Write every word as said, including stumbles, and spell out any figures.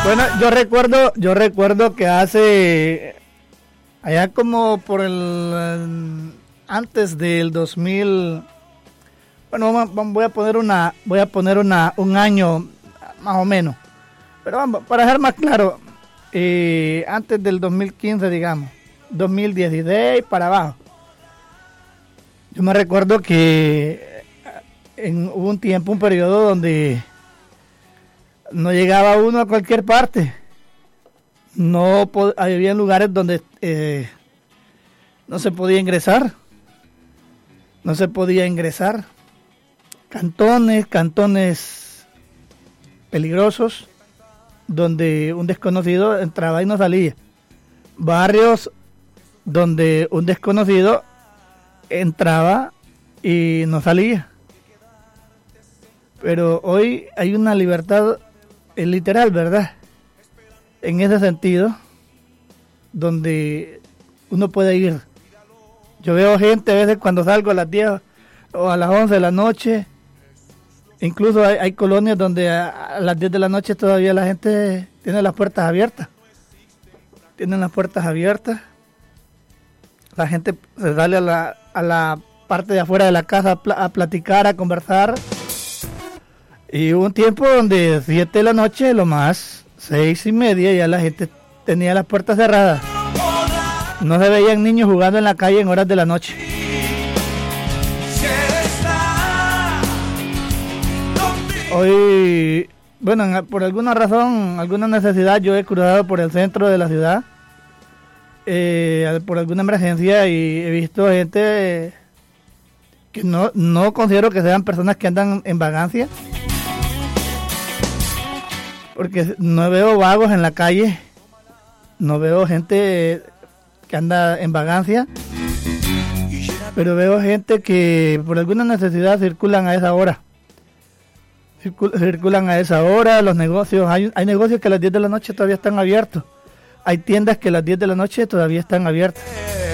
Bueno, yo recuerdo, yo recuerdo que hace allá como por el antes del dos mil, bueno, vamos, voy a poner una, voy a poner una un año más o menos, pero vamos, para dejar más claro, eh, antes del dos mil quince, digamos, dos mil dieciséis para abajo. Yo me recuerdo que en, hubo un tiempo, un periodo donde no llegaba uno a cualquier parte. No había lugares donde eh, no se podía ingresar. No se podía ingresar. Cantones, cantones peligrosos, donde un desconocido entraba y no salía. Barrios donde un desconocido entraba y no salía. Pero hoy hay una libertad eh, literal, ¿verdad? En ese sentido, donde uno puede ir. Yo veo gente a veces cuando salgo a las diez o a las once de la noche. Incluso hay, hay colonias donde a, a las diez de la noche todavía la gente tiene las puertas abiertas. Tienen las puertas abiertas. La gente se sale a la, a la parte de afuera de la casa a, pl- a platicar, a conversar. Y hubo un tiempo donde siete de la noche, lo más, seis y media, ya la gente tenía las puertas cerradas. No se veían niños jugando en la calle en horas de la noche. Hoy, bueno, por alguna razón, alguna necesidad, yo he cruzado por el centro de la ciudad, eh, por alguna emergencia, y he visto gente que no, no considero que sean personas que andan en vagancia, porque no veo vagos en la calle, no veo gente que anda en vagancia, pero veo gente que por alguna necesidad circulan a esa hora. Circulan a esa hora, los negocios, hay, hay negocios que a las diez de la noche todavía están abiertos, hay tiendas que a las diez de la noche todavía están abiertas.